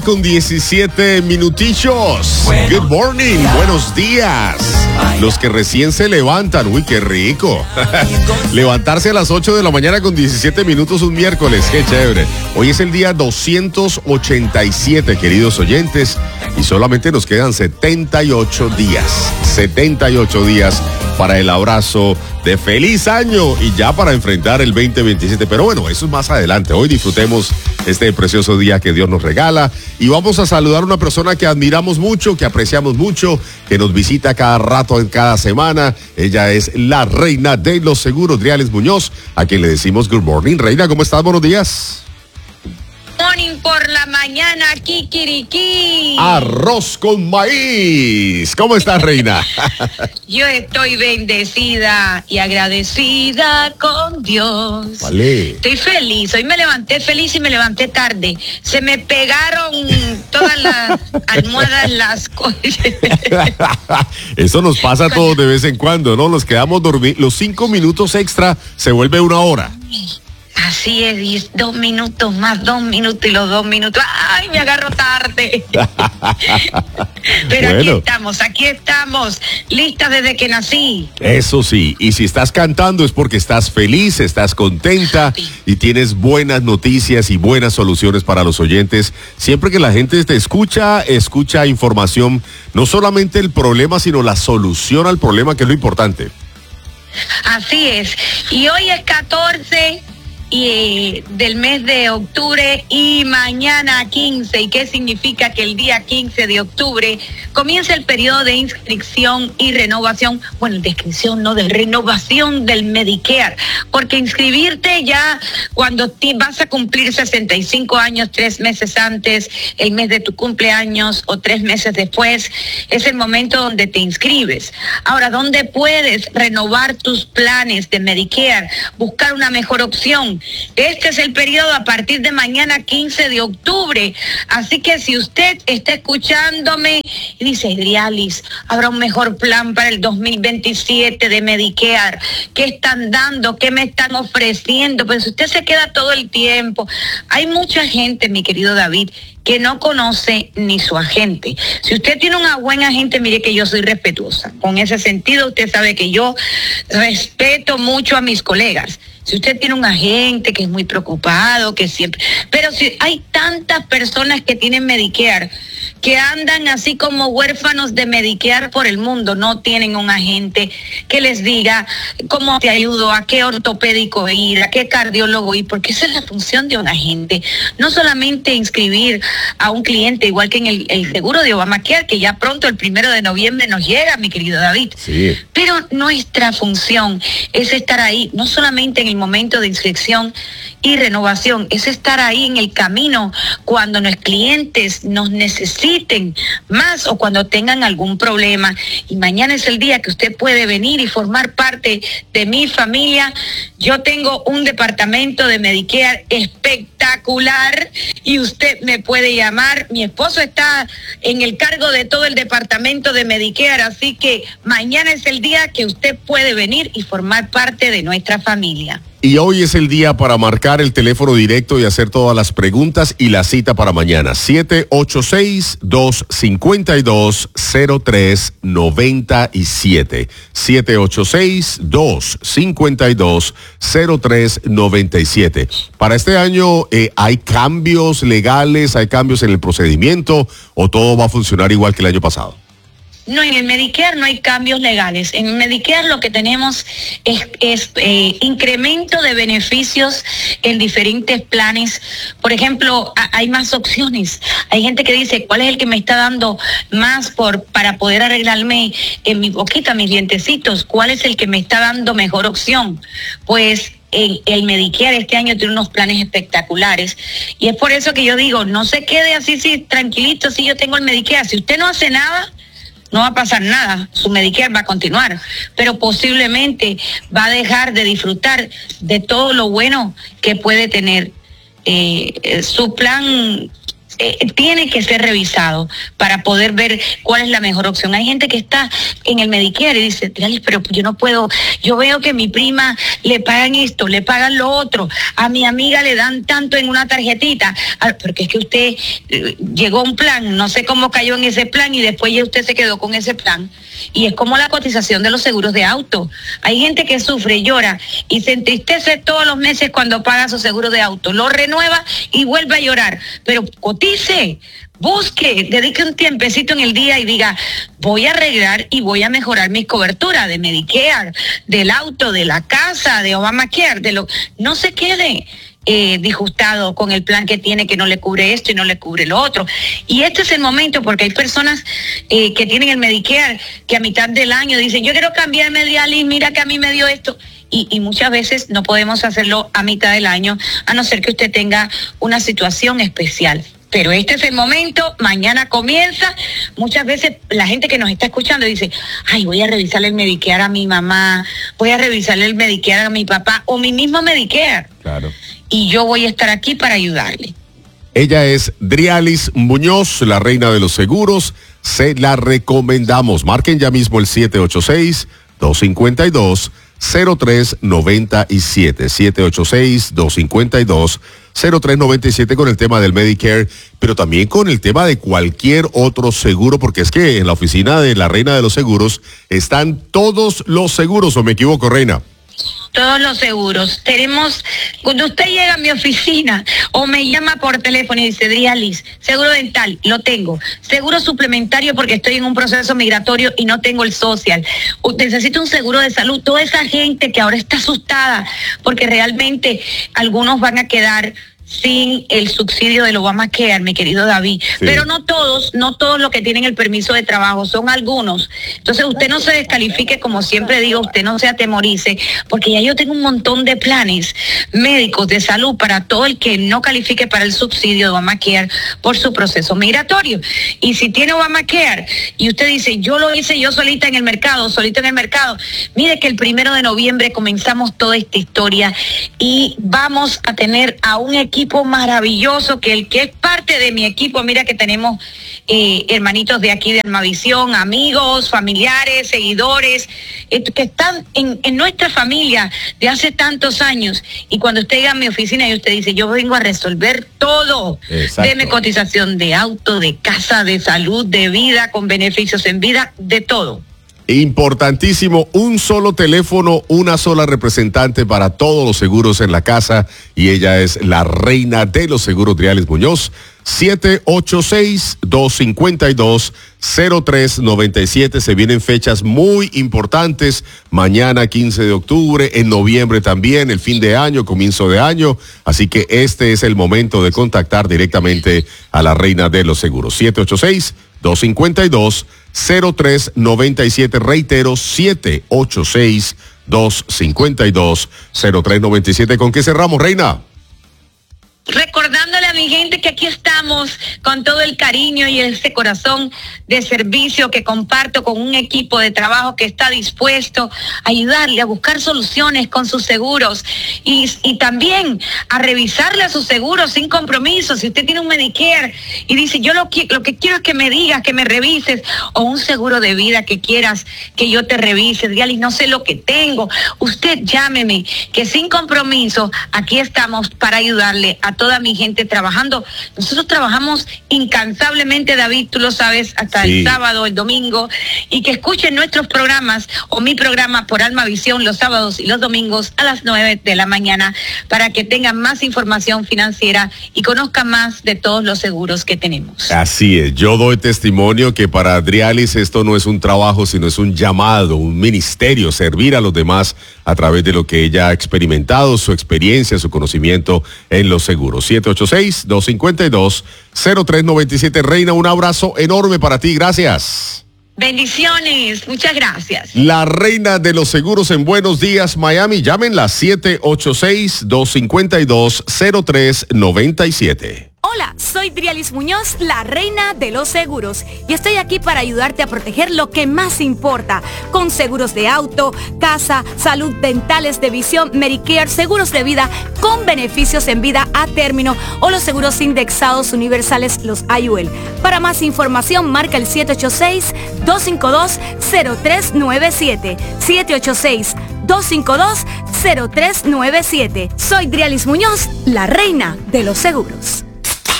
Con 17 minutillos. Good morning, buenos días. Los que recién se levantan, uy, qué rico. Levantarse a las 8 de la mañana con 17 minutos un miércoles, qué chévere. Hoy es el día 287, queridos oyentes, y solamente nos quedan 78 días. 78 días para el abrazo de feliz año y ya para enfrentar el 2027. Pero bueno, eso es más adelante. Hoy disfrutemos este precioso día que Dios nos regala y vamos a saludar a una persona que admiramos mucho, que apreciamos mucho, que nos visita cada rato, en cada semana. Ella es la reina de los seguros, Drialis Muñoz, a quien le decimos good morning. Reina, ¿cómo estás? Buenos días. Morning por la mañana, kikiriki. Arroz con maíz. ¿Cómo estás, reina? Yo estoy bendecida y agradecida con Dios. Vale. Estoy feliz. Hoy me levanté feliz y me levanté tarde. Se me pegaron todas las almohadas, las cosas. Eso nos pasa a todos de vez en cuando, ¿no? Nos quedamos dormidos. Los 5 minutos extra se vuelve 1 hora. Así es, 2 minutos más 2 minutos y los 2 minutos. ¡Ay, me agarro tarde! Pero bueno, aquí estamos, listas desde que nací. Eso sí, y si estás cantando es porque estás feliz, estás contenta y tienes buenas noticias y buenas soluciones para los oyentes. Siempre que la gente te escucha información, no solamente el problema, sino la solución al problema, que es lo importante. Así es, y hoy es 14 del mes de octubre y mañana 15. ¿Y qué significa? Que el día 15 de octubre comienza el periodo de inscripción y renovación, bueno, de inscripción, no, de renovación del Medicare, porque inscribirte ya cuando vas a cumplir 65 años, 3 meses antes, el mes de tu cumpleaños o 3 meses después, es el momento donde te inscribes. Ahora, ¿dónde puedes renovar tus planes de Medicare? Buscar una mejor opción. Este es el periodo a partir de mañana 15 de octubre. Así que si usted está escuchándome y dice, Drialis, habrá un mejor plan para el 2027 de Medicare. ¿Qué están dando? ¿Qué me están ofreciendo? Pues usted se queda todo el tiempo. Hay mucha gente, mi querido David, que no conoce ni su agente. Si usted tiene una buena agente, mire que yo soy respetuosa. Con ese sentido, usted sabe que yo respeto mucho a mis colegas. Si usted tiene un agente que es muy preocupado, que siempre... Pero si hay tantas personas que tienen Medicare, que andan así como huérfanos de Medicare por el mundo, no tienen un agente que les diga cómo te ayudo, a qué ortopédico ir, a qué cardiólogo ir, porque esa es la función de un agente. No solamente inscribir a un cliente, igual que en el seguro de Obamacare, que ya pronto el 1 de noviembre nos llega, mi querido David. Sí. Pero nuestra función es estar ahí, no solamente en el momento de inscripción y renovación, es estar ahí en el camino cuando los clientes nos necesiten más o cuando tengan algún problema. Y mañana es el día que usted puede venir y formar parte de mi familia. Yo tengo un departamento de Medicare espectacular y usted me puede llamar. Mi esposo está en el cargo de todo el departamento de Medicare, así que mañana es el día que usted puede venir y formar parte de nuestra familia. Y hoy es el día para marcar el teléfono directo y hacer todas las preguntas y la cita para mañana. 786-252-0397. 786-252-0397. Para este año, ¿hay cambios legales, hay cambios en el procedimiento o todo va a funcionar igual que el año pasado? No, en el Medicare no hay cambios legales. En el Medicare lo que tenemos es incremento de beneficios en diferentes planes. Por ejemplo, hay más opciones. Hay gente que dice, ¿cuál es el que me está dando más para poder arreglarme en mi boquita, mis dientecitos? ¿Cuál es el que me está dando mejor opción? Pues el Medicare este año tiene unos planes espectaculares y es por eso que yo digo, no se quede así, tranquilito, si yo tengo el Medicare. Si usted no hace nada, no va a pasar nada, su Medicare va a continuar, pero posiblemente va a dejar de disfrutar de todo lo bueno que puede tener su plan tiene que ser revisado para poder ver cuál es la mejor opción. Hay gente que está en el Medicare y dice, pero yo no puedo, yo veo que a mi prima le pagan esto, le pagan lo otro, a mi amiga le dan tanto en una tarjetita, porque es que usted llegó a un plan, no sé cómo cayó en ese plan y después ya usted se quedó con ese plan. Y es como la cotización de los seguros de auto. Hay gente que sufre, llora y se entristece todos los meses cuando paga su seguro de auto. Lo renueva y vuelve a llorar. Pero cotice, busque, dedique un tiempecito en el día y diga, voy a arreglar y voy a mejorar mis coberturas de Medicare, del auto, de la casa, de Obamacare, no se quede disgustado con el plan que tiene, que no le cubre esto y no le cubre lo otro. Y este es el momento, porque hay personas que tienen el Medicare que a mitad del año dicen, yo quiero cambiarme de Alice, mira que a mí me dio esto. Y muchas veces no podemos hacerlo a mitad del año, a no ser que usted tenga una situación especial. Pero este es el momento, mañana comienza. Muchas veces la gente que nos está escuchando dice, ay, voy a revisarle el Medicare a mi mamá, voy a revisarle el Medicare a mi papá, o mi mismo Medicare. Claro. Y yo voy a estar aquí para ayudarle. Ella es Drialis Muñoz, la reina de los seguros. Se la recomendamos. Marquen ya mismo el 786-252-0397. 786-252-0397 con el tema del Medicare, pero también con el tema de cualquier otro seguro, porque es que en la oficina de la reina de los seguros están todos los seguros, ¿o me equivoco, reina? Todos los seguros. Cuando usted llega a mi oficina o me llama por teléfono y dice, Drialis, seguro dental, lo tengo. Seguro suplementario porque estoy en un proceso migratorio y no tengo el social. Necesito un seguro de salud. Toda esa gente que ahora está asustada porque realmente algunos van a quedar sin el subsidio del Obamacare, mi querido David. Sí. Pero no todos los que tienen el permiso de trabajo, son algunos. Entonces usted no se descalifique, como siempre digo, usted no se atemorice, porque ya yo tengo un montón de planes médicos de salud para todo el que no califique para el subsidio de Obamacare por su proceso migratorio. Y si tiene Obamacare y usted dice, yo lo hice yo solito en el mercado, mire que el 1 de noviembre comenzamos toda esta historia y vamos a tener a un equipo maravilloso, que el que es parte de mi equipo, mira que tenemos hermanitos de aquí de Almavisión, amigos, familiares, seguidores, que están en nuestra familia de hace tantos años, y cuando usted llega a mi oficina y usted dice, yo vengo a resolver todo. Exacto. Deme cotización de auto, de casa, de salud, de vida, con beneficios en vida, de todo. Importantísimo, un solo teléfono, una sola representante para todos los seguros en la casa, y ella es la reina de los seguros, Drialis Muñoz. 786-252-0397. Se vienen fechas muy importantes, mañana 15 de octubre, en noviembre también, el fin de año, comienzo de año, así que este es el momento de contactar directamente a la reina de los seguros. 786-252-0397, reitero, 786-252-0397. ¿Con qué cerramos, reina? Recordándole a mi gente que aquí estamos con todo el cariño y ese corazón de servicio que comparto con un equipo de trabajo que está dispuesto a ayudarle a buscar soluciones con sus seguros y también a revisarle a sus seguros sin compromiso. Si usted tiene un Medicare y dice, yo lo que quiero es que me digas, que me revises, o un seguro de vida que quieras que yo te revise, Drialis, no sé lo que tengo, usted llámeme, que sin compromiso aquí estamos para ayudarle a toda mi gente trabajando. Nosotros trabajamos incansablemente, David, tú lo sabes, hasta el sábado, el domingo, y que escuchen nuestros programas o mi programa por Almavisión los sábados y los domingos a las 9 de la mañana para que tengan más información financiera y conozcan más de todos los seguros que tenemos. Así es, yo doy testimonio que para Drialis esto no es un trabajo, sino es un llamado, un ministerio, servir a los demás a través de lo que ella ha experimentado, su experiencia, su conocimiento en los seguros. 786-252-0397. Reina, un abrazo enorme para ti, gracias. Bendiciones, muchas gracias. La reina de los seguros en Buenos Días, Miami. Llámenla 786-252-0397. Hola, soy Drialis Muñoz, la reina de los seguros, y estoy aquí para ayudarte a proteger lo que más importa, con seguros de auto, casa, salud, dentales, de visión, Medicare, seguros de vida con beneficios en vida a término o los seguros indexados universales, los IUL. Para más información, marca el 786-252-0397, 786-252-0397. Soy Drialis Muñoz, la reina de los seguros.